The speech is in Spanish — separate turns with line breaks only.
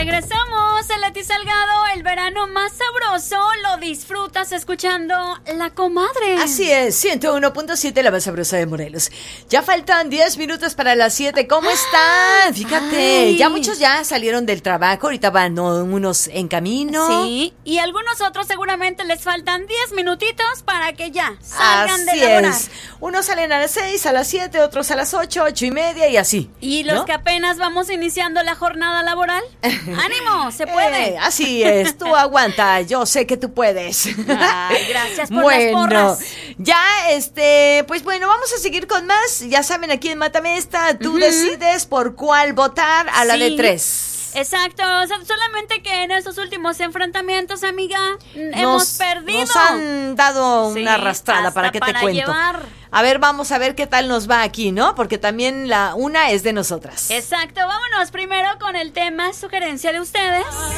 Regresamos, Leti Salgado, el verano más sabroso lo disfrutas escuchando La Comadre.
Así es, 101.7, la más sabrosa de Morelos. Ya faltan 10 minutos para las 7, ¿cómo están? Fíjate, ya muchos ya salieron del trabajo, ahorita van unos en camino.
Sí, y algunos otros seguramente les faltan 10 minutitos para que ya salgan de laborar.
Así es, unos salen a las 6, a las 7, otros a las 8, 8:30 y así.
Y los
¿no?
que apenas vamos iniciando la jornada laboral, ¡ánimo! ¡Se puede!
Así es, tú aguanta, yo sé que tú puedes.
Ay, gracias por las porras.
Ya, pues bueno, vamos a seguir con más. Ya saben, aquí en Mátame Esta, tú decides por cuál votar a la de 3.
Exacto, o sea, solamente que en estos últimos enfrentamientos, amiga, hemos perdido.
Nos han dado una arrastrada, ¿para qué te cuento?
Llevar.
A ver, vamos a ver qué tal nos va aquí, ¿no? Porque también una es de nosotras.
Exacto, vámonos primero con el tema sugerencia de ustedes.